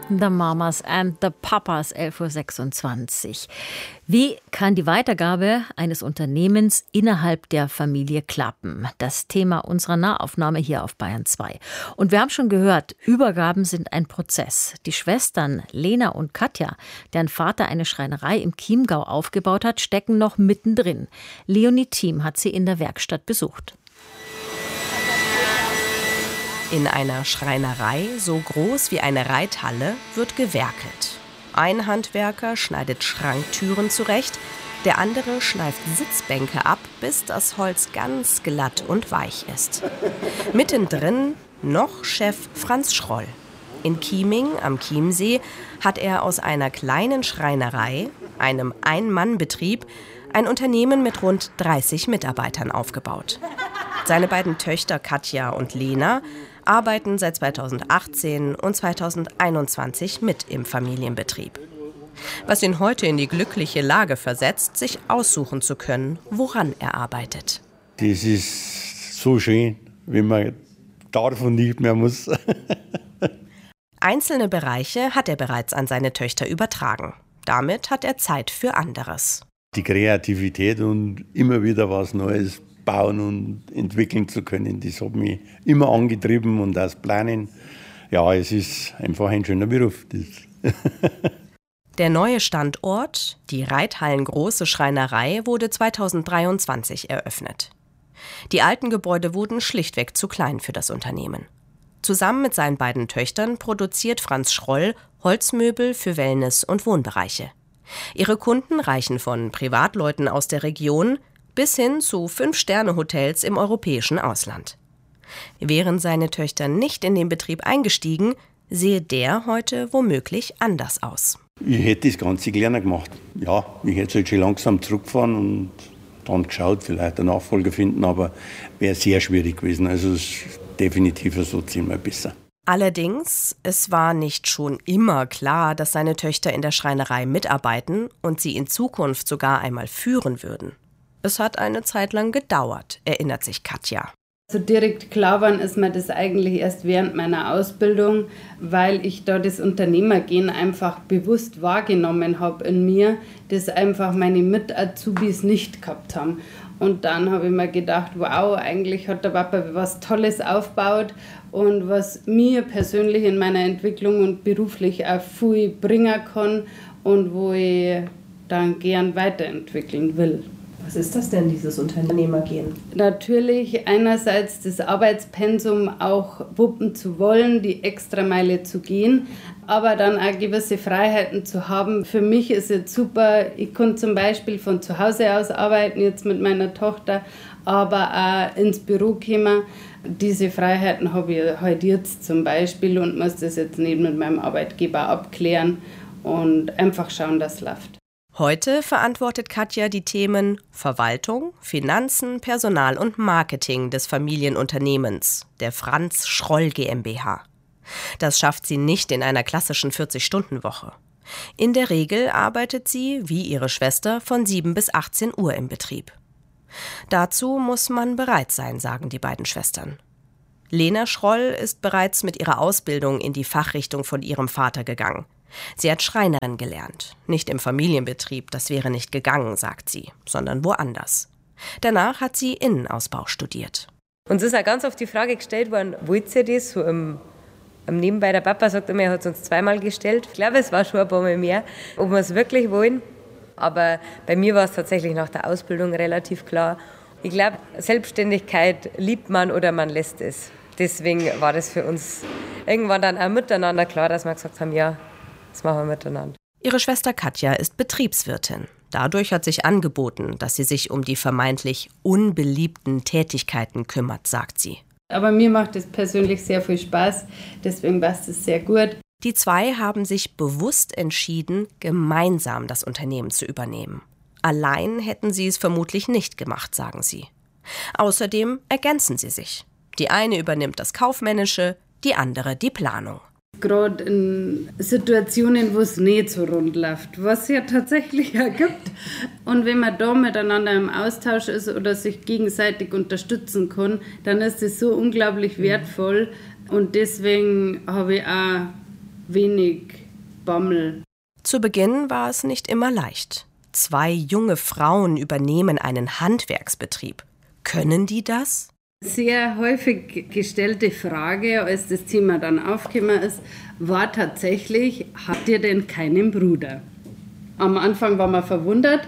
The Mamas and the Papas, 11.26 Uhr. Wie kann die Weitergabe eines Unternehmens innerhalb der Familie klappen? Das Thema unserer Nahaufnahme hier auf Bayern 2. Und wir haben schon gehört, Übergaben sind ein Prozess. Die Schwestern Lena und Katja, deren Vater eine Schreinerei im Chiemgau aufgebaut hat, stecken noch mittendrin. Leonie Thiem hat sie in der Werkstatt besucht. In einer Schreinerei, so groß wie eine Reithalle, wird gewerkelt. Ein Handwerker schneidet Schranktüren zurecht, der andere schleift Sitzbänke ab, bis das Holz ganz glatt und weich ist. Mittendrin noch Chef Franz Schroll. In Chieming am Chiemsee hat er aus einer kleinen Schreinerei, einem Ein-Mann-Betrieb, ein Unternehmen mit rund 30 Mitarbeitern aufgebaut. Seine beiden Töchter Katja und Lena arbeiten seit 2018 und 2021 mit im Familienbetrieb. Was ihn heute in die glückliche Lage versetzt, sich aussuchen zu können, woran er arbeitet. Das ist so schön, wenn man davon nicht mehr muss. Einzelne Bereiche hat er bereits an seine Töchter übertragen. Damit hat er Zeit für anderes. Die Kreativität und immer wieder was Neues bauen und entwickeln zu können, das hat mich immer angetrieben und das Planen. Ja, es ist einfach ein schöner Beruf. Der neue Standort, die Reithallen Große Schreinerei, wurde 2023 eröffnet. Die alten Gebäude wurden schlichtweg zu klein für das Unternehmen. Zusammen mit seinen beiden Töchtern produziert Franz Schroll Holzmöbel für Wellness- und Wohnbereiche. Ihre Kunden reichen von Privatleuten aus der Region bis hin zu 5-Sterne-Hotels im europäischen Ausland. Wären seine Töchter nicht in den Betrieb eingestiegen, sehe der heute womöglich anders aus. Ich hätte das Ganze gerne gemacht. Ja, ich hätte halt schon langsam zurückgefahren und dann geschaut, vielleicht einen Nachfolger finden, aber wäre sehr schwierig gewesen. Also es ist definitiv so zehnmal besser. Allerdings, es war nicht schon immer klar, dass seine Töchter in der Schreinerei mitarbeiten und sie in Zukunft sogar einmal führen würden. Es hat eine Zeit lang gedauert, erinnert sich Katja. So direkt klar war ist mir das eigentlich erst während meiner Ausbildung, weil ich da das Unternehmergehen einfach bewusst wahrgenommen habe in mir, das einfach meine Mit-Azubis nicht gehabt haben. Und dann habe ich mir gedacht, wow, eigentlich hat der Papa was Tolles aufgebaut und was mir persönlich in meiner Entwicklung und beruflich auch viel bringen kann und wo ich dann gern weiterentwickeln will. Was ist das denn, dieses Unternehmergehen? Natürlich einerseits das Arbeitspensum auch wuppen zu wollen, die Extrameile zu gehen, aber dann auch gewisse Freiheiten zu haben. Für mich ist jetzt super, ich kann zum Beispiel von zu Hause aus arbeiten, jetzt mit meiner Tochter, aber auch ins Büro kommen. Diese Freiheiten habe ich halt jetzt zum Beispiel und muss das jetzt nicht mit meinem Arbeitgeber abklären und einfach schauen, dass es läuft. Heute verantwortet Katja die Themen Verwaltung, Finanzen, Personal und Marketing des Familienunternehmens, der Franz Schroll GmbH. Das schafft sie nicht in einer klassischen 40-Stunden-Woche. In der Regel arbeitet sie, wie ihre Schwester, von 7 bis 18 Uhr im Betrieb. Dazu muss man bereit sein, sagen die beiden Schwestern. Lena Schroll ist bereits mit ihrer Ausbildung in die Fachrichtung von ihrem Vater gegangen. Sie hat Schreinerin gelernt. Nicht im Familienbetrieb, das wäre nicht gegangen, sagt sie, sondern woanders. Danach hat sie Innenausbau studiert. Uns ist auch ganz oft die Frage gestellt worden, wollt ihr das? So im Nebenbei, der Papa sagt immer, er hat es uns zweimal gestellt. Ich glaube, es war schon ein paar Mal mehr, ob wir es wirklich wollen. Aber bei mir war es tatsächlich nach der Ausbildung relativ klar. Ich glaube, Selbstständigkeit liebt man oder man lässt es. Deswegen war das für uns irgendwann dann auch miteinander klar, dass wir gesagt haben, ja, das machen wir miteinander. Ihre Schwester Katja ist Betriebswirtin. Dadurch hat sich angeboten, dass sie sich um die vermeintlich unbeliebten Tätigkeiten kümmert, sagt sie. Aber mir macht es persönlich sehr viel Spaß, deswegen passt es sehr gut. Die zwei haben sich bewusst entschieden, gemeinsam das Unternehmen zu übernehmen. Allein hätten sie es vermutlich nicht gemacht, sagen sie. Außerdem ergänzen sie sich. Die eine übernimmt das Kaufmännische, die andere die Planung. Gerade in Situationen, wo es nicht so rund läuft, was ja tatsächlich auch gibt. Und wenn man da miteinander im Austausch ist oder sich gegenseitig unterstützen kann, dann ist es so unglaublich wertvoll. Und deswegen habe ich auch wenig Bammel. Zu Beginn war es nicht immer leicht. 2 junge Frauen übernehmen einen Handwerksbetrieb. Können die das? Sehr häufig gestellte Frage, als das Thema dann aufgekommen ist, war tatsächlich, habt ihr denn keinen Bruder? Am Anfang war man verwundert,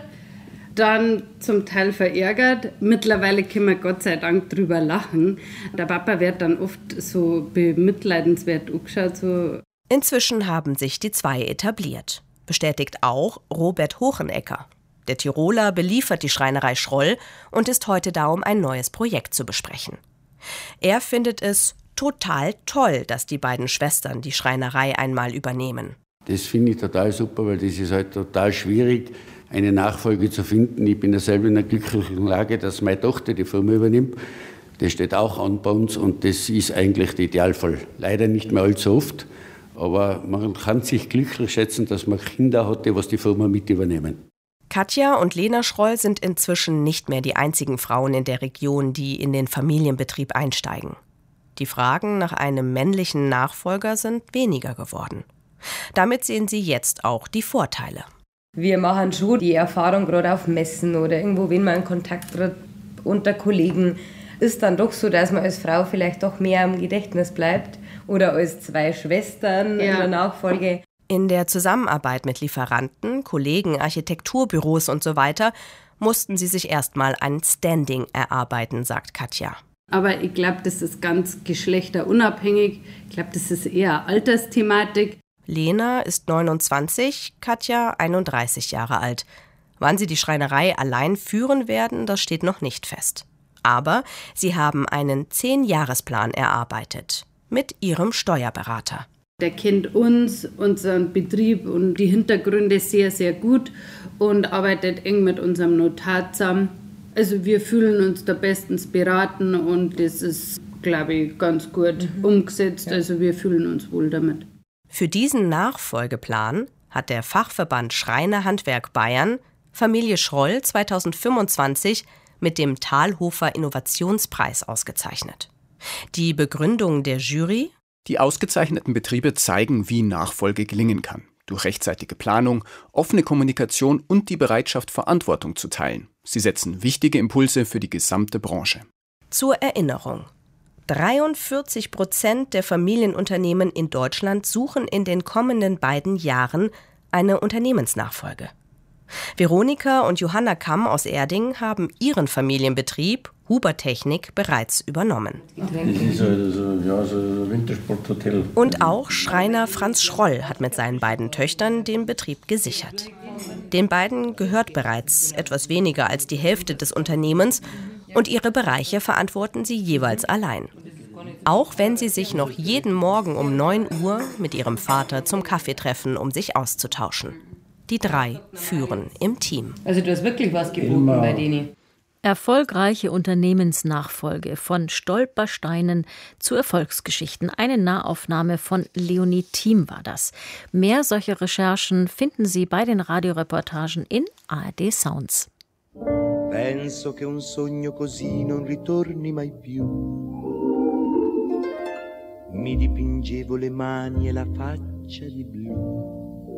dann zum Teil verärgert. Mittlerweile können wir Gott sei Dank drüber lachen. Der Papa wird dann oft so bemitleidenswert angeschaut. So. Inzwischen haben sich die 2 etabliert. Bestätigt auch Robert Hochenecker. Der Tiroler beliefert die Schreinerei Schroll und ist heute da, um ein neues Projekt zu besprechen. Er findet es total toll, dass die beiden Schwestern die Schreinerei einmal übernehmen. Das finde ich total super, weil das ist halt total schwierig, eine Nachfolge zu finden. Ich bin ja selber in einer glücklichen Lage, dass meine Tochter die Firma übernimmt. Das steht auch an bei uns und das ist eigentlich der Idealfall. Leider nicht mehr allzu oft, aber man kann sich glücklich schätzen, dass man Kinder hat, die die Firma mit übernehmen. Katja und Lena Schroll sind inzwischen nicht mehr die einzigen Frauen in der Region, die in den Familienbetrieb einsteigen. Die Fragen nach einem männlichen Nachfolger sind weniger geworden. Damit sehen sie jetzt auch die Vorteile. Wir machen schon die Erfahrung, gerade auf Messen oder irgendwo, wenn man in Kontakt tritt unter Kollegen, ist dann doch so, dass man als Frau vielleicht doch mehr im Gedächtnis bleibt oder als 2 Schwestern in der Nachfolge. In der Zusammenarbeit mit Lieferanten, Kollegen, Architekturbüros und so weiter mussten sie sich erstmal ein Standing erarbeiten, sagt Katja. Aber ich glaube, das ist ganz geschlechterunabhängig. Ich glaube, das ist eher Altersthematik. Lena ist 29, Katja 31 Jahre alt. Wann sie die Schreinerei allein führen werden, das steht noch nicht fest. Aber sie haben einen 10-Jahresplan erarbeitet mit ihrem Steuerberater. Der kennt uns, unseren Betrieb und die Hintergründe sehr, sehr gut und arbeitet eng mit unserem Notar zusammen. Also wir fühlen uns da bestens beraten und das ist, glaube ich, ganz gut umgesetzt. Also wir fühlen uns wohl damit. Für diesen Nachfolgeplan hat der Fachverband Schreinerhandwerk Bayern Familie Schroll 2025 mit dem Thalhofer Innovationspreis ausgezeichnet. Die Begründung der Jury: Die ausgezeichneten Betriebe zeigen, wie Nachfolge gelingen kann. Durch rechtzeitige Planung, offene Kommunikation und die Bereitschaft, Verantwortung zu teilen. Sie setzen wichtige Impulse für die gesamte Branche. Zur Erinnerung: 43% der Familienunternehmen in Deutschland suchen in den kommenden beiden Jahren eine Unternehmensnachfolge. Veronika und Johanna Kamm aus Erding haben ihren Familienbetrieb Huber Technik bereits übernommen. Das ist halt so ein Wintersporthotel. Und auch Schreiner Franz Schroll hat mit seinen beiden Töchtern den Betrieb gesichert. Den beiden gehört bereits etwas weniger als die Hälfte des Unternehmens und ihre Bereiche verantworten sie jeweils allein. Auch wenn sie sich noch jeden Morgen um 9 Uhr mit ihrem Vater zum Kaffee treffen, um sich auszutauschen. Die 3 führen im Team. Also du hast wirklich was geboten bei denen. Erfolgreiche Unternehmensnachfolge, von Stolpersteinen zu Erfolgsgeschichten. Eine Nahaufnahme von Leonie Thiem war das. Mehr solcher Recherchen finden Sie bei den Radioreportagen in ARD Sounds. Penso che un sogno così non ritorni mai più. Mi dipingevo le mani e la faccia di blu.